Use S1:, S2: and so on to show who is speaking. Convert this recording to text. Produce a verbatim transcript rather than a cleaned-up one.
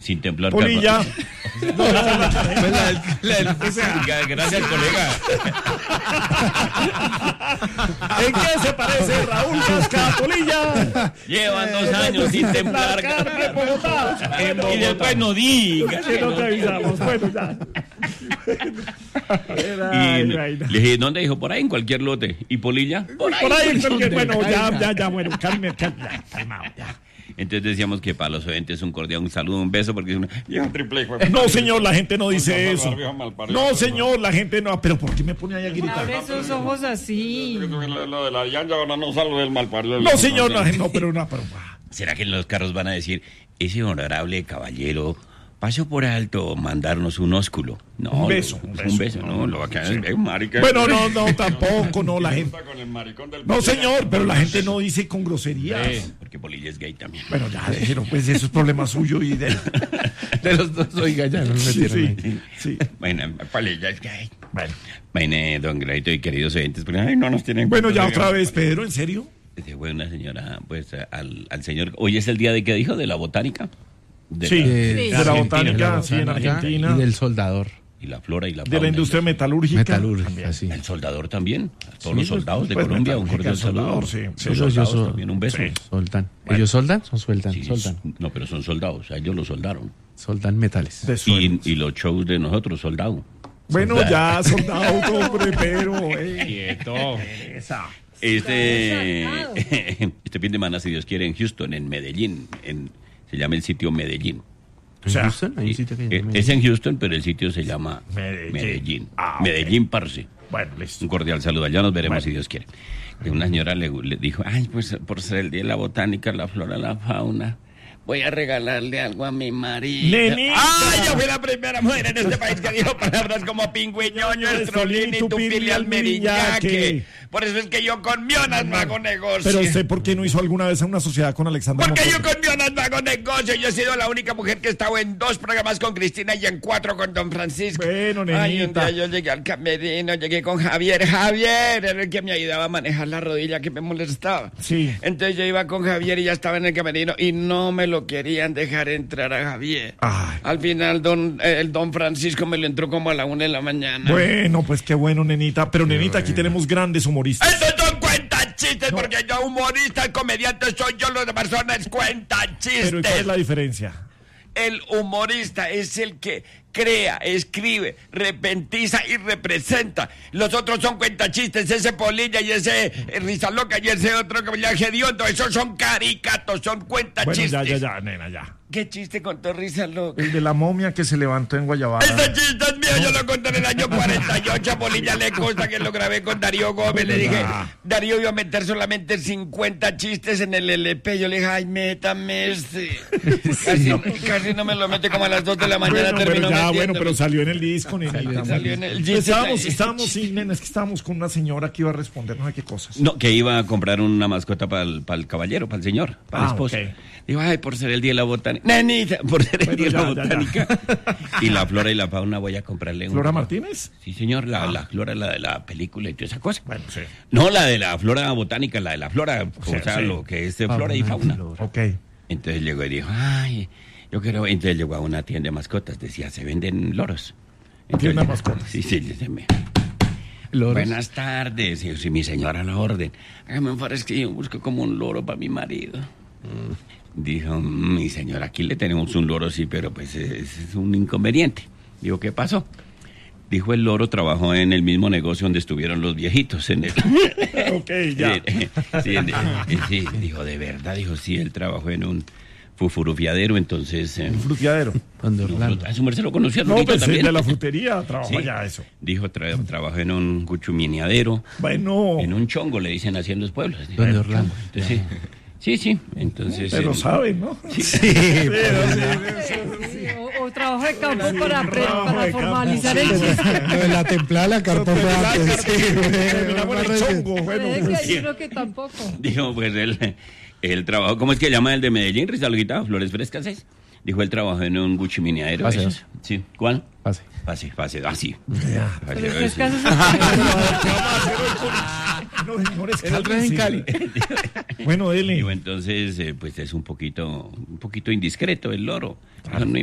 S1: Sin templar.
S2: Polilla.
S1: No, no, no, la, la, la, gracias, colega.
S2: ¿En qué se parece Raúl Casca a Polilla?
S1: Llevan dos años sin templar.
S2: Carne en Bogotá.
S1: En Bogotá. Y después no digas.
S2: Que no te avisamos. Bueno, ya.
S1: Y le dije, ¿dónde dijo? Por ahí, en cualquier lote. ¿Y Polilla?
S2: Por ahí, por ahí en cualquier. Bueno, ya, ya, ya, bueno, calme, calme, calmado, ya.
S1: Entonces decíamos que para los oyentes un cordial, un saludo, un beso, porque es una... triple,
S2: no, señor, la gente no dice eso. No, señor, la gente no. Pero ¿por qué me pone ahí a gritar?
S3: Abre esos ojos así.
S4: Lo de la llanta ahora no salgo del malparido.
S2: No, señor, no, no, pero no, pero...
S1: ¿Será que en los carros van a decir, ese honorable caballero pasó por alto mandarnos un ósculo? No,
S2: un beso,
S1: un beso, un beso no, no, lo va a quedar sí. marica.
S2: Bueno, no, no, tampoco, no, la gente. No, señor, pero la gente no dice con groserías.
S1: Sí, porque Polilla es gay también.
S2: Bueno, ya déjelo, pues eso es problema suyo y de,
S5: de los dos, oiga, ya no me
S2: sí,
S5: metieron
S2: sí, sí.
S1: Bueno, Polilla es gay.
S2: Bueno.
S1: Bueno, don Gradito y queridos oyentes, porque ay, no nos tienen.
S2: Bueno, ya otra vez, Pedro, ¿en serio?
S1: Se fue una señora, pues, al, al señor. Hoy es el día de, ¿qué dijo? De la botánica.
S2: De sí, la, de, de, la, botánica, la botánica, sí, en Argentina.
S5: Y del soldador.
S1: Y la flora y la
S2: fauna. De la industria
S1: y
S2: metalúrgica.
S5: Metalúrgica, sí.
S1: El soldador también. A todos
S2: sí,
S1: los soldados de
S2: pues,
S1: Colombia, un cordial saludo.
S2: Sí,
S1: sí. Los soldados so, también, un beso. Sí.
S5: Soldan. Bueno. ¿Ellos soldan? Son sueldan.
S1: Sí,
S5: soldan.
S1: No, pero son soldados. O sea, ellos los soldaron.
S5: Soldan metales.
S1: Y, y los shows de nosotros, soldados.
S2: Bueno, soldado. Ya, soldados, hombre, pero...
S1: Quieto. Este, este fin de semana, si Dios quiere, en Houston, en Medellín, en, se llama el sitio Medellín.
S5: O sea, Houston, hay un sitio que
S1: eh, es en Houston, pero el sitio se llama Medellín. Medellín,
S2: ah,
S1: Medellín
S2: okay.
S1: Parce.
S2: Bueno, listo.
S1: Un cordial saludo. Allá nos veremos
S2: bueno.
S1: si Dios quiere. Y una señora le, le dijo, ay, pues por ser el día de la botánica, la flora, la fauna, voy a regalarle algo a mi marido.
S2: ¡Nenita!
S1: ¡Ay, yo fui la primera mujer en este país que dijo palabras como pingüiñoño, estrolín y tupili al meriñaque! Por eso es que yo con Mionas no hago negocio.
S2: Pero usted, ¿por qué no hizo alguna vez una sociedad con Alexandra
S1: Porque
S2: Montoya?
S1: yo con Mionas no hago negocio. Yo he sido la única mujer que he estado en dos programas con Cristina y en cuatro con Don Francisco.
S2: Bueno, nenita.
S1: Ay, un día yo llegué al camerino, llegué con Javier. Javier era el que me ayudaba a manejar la rodilla que me molestaba.
S2: Sí.
S1: Entonces yo iba con Javier y ya estaba en el camerino y no me lo querían dejar entrar a Javier.
S2: Ay.
S1: Al final don, eh, el Don Francisco me lo entró como a la una de la mañana.
S2: Bueno, pues qué bueno, nenita. Pero, qué nenita, bueno. Aquí tenemos grandes humoristas.
S1: ¡Estos son cuentan chistes! No. Porque yo humorista, el comediante soy yo, los demás son cuentan chistes.
S2: Pero ¿cuál es la diferencia?
S1: El humorista es el que crea, escribe, repentiza y representa. Los otros son cuentachistes, ese Polilla y ese eh, Risa Loca y ese otro que me llama Gediondo. Esos son caricatos, son cuentachistes.
S2: Bueno, ya, ya, ya, nena, ya.
S1: ¿Qué chiste contó Risa Loca?
S2: El de la momia que se levantó en Guayabara.
S1: Ese chiste es mío, yo lo conté en el año cuarenta y ocho. A Polilla le consta que lo grabé con Darío Gómez. Le dije, Darío iba a meter solamente cincuenta chistes en el L P. Yo le dije, ay, métame este. Casi, no. casi no me lo mete como a las dos de la mañana.
S2: Bueno,
S1: terminó
S2: pero ya, bueno, pero salió en el disco, nena.
S1: Salió, salió en el
S2: Estábamos, estábamos, sí, nena, es que estábamos con una señora que iba a responder no sé qué cosas.
S1: No, que iba a comprar una mascota para el, para el caballero, para el señor, para
S2: ah,
S1: el esposo.
S2: Okay.
S1: Digo, ay, por ser el día de la botánica. Nenita, por ser el bueno, día de la ya, botánica. Ya, ya. Y la flora y la fauna voy a comprarle un...
S2: ¿Flora Martínez?
S1: Sí, señor, la, ah. la flora, la de la película y toda esa cosa.
S2: Bueno, sí.
S1: No, la de la flora botánica, la de la flora, o sea, o sea sí. lo que es de
S5: fauna,
S1: flora y fauna.
S5: Flora.
S2: Ok.
S1: Entonces llegó y dijo, ay, yo quiero... Entonces llegó a una tienda de mascotas, decía, se venden loros.
S2: ¿Tienda de mascotas?
S1: Sí, sí, se me...
S5: ¿Loros?
S1: Buenas tardes, y, si mi señora la orden. Hágame un favor, es que yo busco como un loro para mi marido. Mm. Dijo, mi señora, aquí le tenemos un loro, sí, pero pues es, es un inconveniente. Digo, ¿qué pasó? Dijo, el loro trabajó en el mismo negocio donde estuvieron los viejitos. En el...
S2: ok, ya.
S1: Sí, en, en, sí, dijo, de verdad, dijo, sí, él trabajó en un fufurufiadero, entonces... Eh,
S2: ¿Un fruteadero?
S5: ¿Dónde Orlando?
S1: A su merced lo conocía.
S2: No, pues
S1: también.
S2: De la frutería trabajó sí. ya eso.
S1: Dijo, tra trabajó en un cuchuminiadero.
S2: Bueno.
S1: En un chongo, le dicen así en los pueblos.
S5: ¿Dónde Orlando?
S1: Entonces, sí. Sí, sí, entonces...
S2: Pero
S1: eh,
S2: saben, ¿no?
S1: Sí,
S2: sí,
S3: pero, sí, sí. O, o trabajo de campo para, pre, para formalizar el chiste.
S5: Lo de la templada la cartó antes.
S2: Terminamos el chongo. Bueno,
S3: pues, yo creo que tampoco.
S1: Dijo, pues, él, él trabajó... ¿Cómo es que llama el de Medellín? Rizalguita, Flores Frescas, ¿es? Dijo, él trabajó en un guchiminiadero.
S5: Pase.
S1: Sí, ¿cuál?
S5: Pase.
S1: Pase, pase, así.
S3: Ah,
S1: Pase,
S3: pero
S1: pase.
S3: es que
S2: no, señores,
S5: el otro es en Cali.
S2: Bueno, dele.
S1: Digo, entonces, eh, pues es un poquito, un poquito indiscreto el loro. Claro. No